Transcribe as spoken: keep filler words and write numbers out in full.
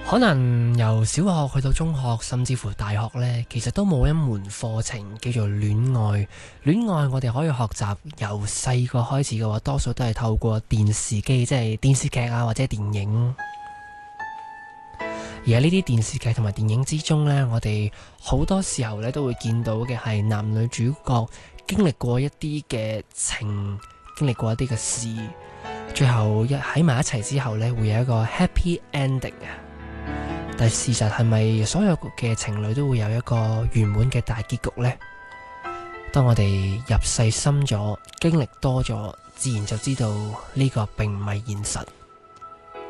可能由小學去到中學，甚至乎大學呢，其實都冇一門課程叫做戀愛。戀愛我哋可以學習，由細個開始嘅話，多數都係透過電視機，即係電視劇啊或者電影。而喺呢啲電視劇同埋電影之中呢，我哋好多時候呢都會見到嘅係男女主角經歷過一啲嘅情，經歷過一啲嘅事，最後一喺埋一齊之後呢，會有一個 happy ending 啊！但事實係咪所有嘅情侶都會有一個圓滿嘅大結局呢？當我哋入世深咗，經歷多咗，自然就知道呢個並唔係現實。